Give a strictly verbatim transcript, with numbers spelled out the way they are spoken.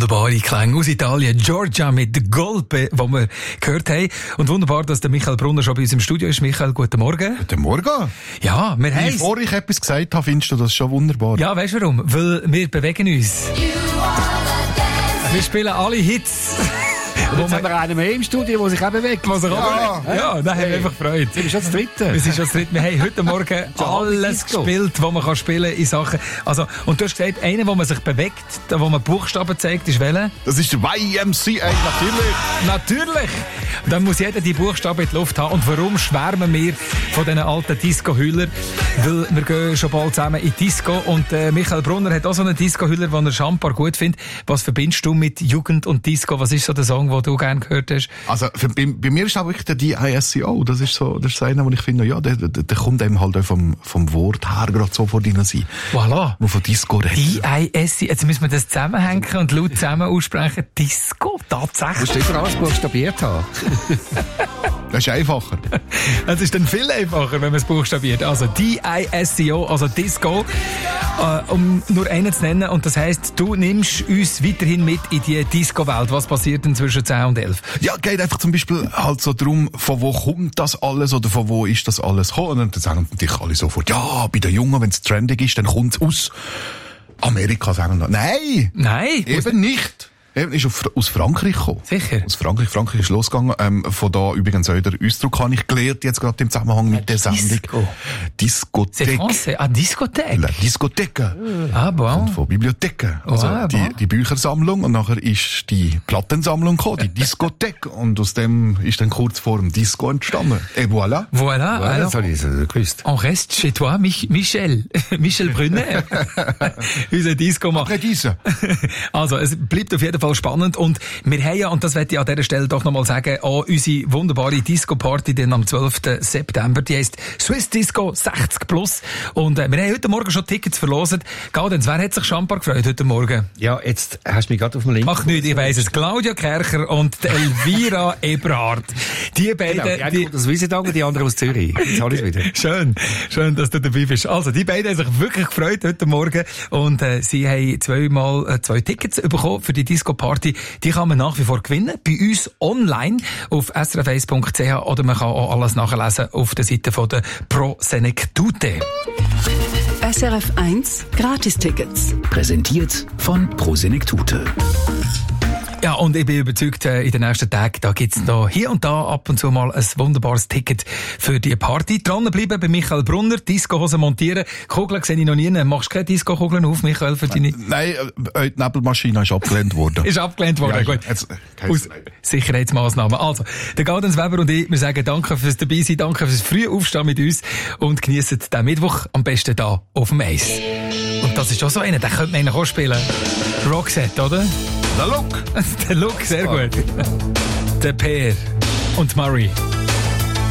Wunderbare Klänge aus Italien. Giorgia mit Golpe, die wir gehört haben. Und wunderbar, dass der Michael Brunner schon bei uns im Studio ist. Michael, guten Morgen. Guten Morgen. Ja, wir haben... Bevor ich etwas gesagt habe, findest du das schon wunderbar? Ja, weißt du warum? Weil wir bewegen uns. Wir spielen alle Hits. Und jetzt haben wir einen mehr im Studio, der sich auch bewegt. Was er Ja, ja, ja, da haben wir einfach Freude. Wir sind schon das Dritte. Wir sind schon das Dritte. Wir haben heute Morgen alles Disco gespielt, was man kann spielen in Sachen. Also, und du hast gesagt, einer, wo man sich bewegt, der, wo man Buchstaben zeigt, ist welcher? Das ist der Y M C A, natürlich. Natürlich! Dann muss jeder die Buchstaben in die Luft haben. Und warum schwärmen wir von diesen alten Disco-Hüller? Weil wir gehen schon bald zusammen in Disco. Und äh, Michael Brunner hat auch so einen Disco-Hüller, den er schambar gut findet. Was verbindest du mit Jugend und Disco? Was ist so der Song, den du gerne gehört hast? Also, für, bei, bei mir ist auch wirklich der D I S C O. Das ist so, das ist einer, wo ich finde, ja, der, der, der kommt eben halt auch vom, vom Wort her gerade so vor dir sein. Voilà. Wo von Disco redet. D I S C O. Jetzt müssen wir das zusammenhängen und laut zusammen aussprechen. Disco? Tatsächlich? Du musst immer alles buchstabiert haben. Das ist einfacher. Das ist dann viel einfacher, wenn man es buchstabiert. Also D I S C O, also Disco, äh, um nur einen zu nennen. Und das heisst, du nimmst uns weiterhin mit in die Disco-Welt. Was passiert denn zwischen zehn und elf? Ja, geht einfach zum Beispiel halt so darum, von wo kommt das alles oder von wo ist das alles gekommen. Und dann sagen natürlich alle sofort, ja, bei den Jungen, wenn es trendig ist, dann kommt es aus Amerika. Sagen wir, nein! Nein! Eben nicht! Er ist auf, aus Frankreich gekommen. Sicher? Aus Frankreich. Frankreich ist losgegangen. Ähm, von da übrigens auch der Ausdruck habe ich gelernt, jetzt gerade im Zusammenhang mit der Sendung. Disco. Discothèque. C'est français. Ah, Discothèque. La Discothèque. Ah, bon. Und von Bibliotheken. Also Ah, die, bon. die Büchersammlung und nachher ist die Plattensammlung gekommen, die Discothèque. Und aus dem ist dann kurz vor dem Disco entstanden. Et voilà. Voilà. Ja, Alors, das habe ich so gewusst. on reste chez toi, Mich- Michel. Michel Brunner. Unser Disco-Mann. Après diese. Also, es bleibt auf jeden Fall spannend. Und wir haben ja, und das möchte ich an dieser Stelle doch nochmal sagen, auch unsere wunderbare Disco-Party dann am zwölften September. Die heisst Swiss Disco sechzig plus. Und äh, wir haben heute Morgen schon Tickets verloset. Gaudenz, wer hat sich schambar gefreut heute Morgen? Ja, jetzt hast du mich gerade auf dem Link. Mach nichts, ich weiss es. Claudia Kercher und die Elvira Eberhard. Die beiden... Genau, die eine kommt aus Wiesenthal, die andere aus Zürich. Jetzt habe ich es wieder. Schön, schön, dass du dabei bist. Also, die beiden haben sich wirklich gefreut heute Morgen und äh, sie haben zweimal äh, zwei Tickets bekommen für die Disco-Party. Die kann man nach wie vor gewinnen, bei uns online auf s r f eins punkt c h oder man kann auch alles nachlesen auf der Seite von der Pro Senectute. S R F eins Gratistickets. Präsentiert von Pro Senectute. Ja, und ich bin überzeugt, äh, in den nächsten Tagen, da gibt's noch hier und da ab und zu mal ein wunderbares Ticket für die Party. Dranbleiben bei Michael Brunner, Disco-Hosen montieren. Kugeln sehe ich noch nie. Machst du keine Disco-Kugeln auf, Michael, für deine... Nein, äh, die Nebelmaschine ist abgelehnt worden. Ist abgelehnt worden, Ja, gut. jetzt, Aus Sicherheitsmaßnahmen. Also, der Gaudenz Weber und ich, wir sagen danke fürs Dabeisein, danke fürs frühe Aufstehen mit uns und geniessen den Mittwoch am besten da auf dem Eis. Und das ist auch so einer, den könnte man eigentlich auch spielen. Roxette, oder? Der Look! Der Look, sehr gut. Der Peer und Murray.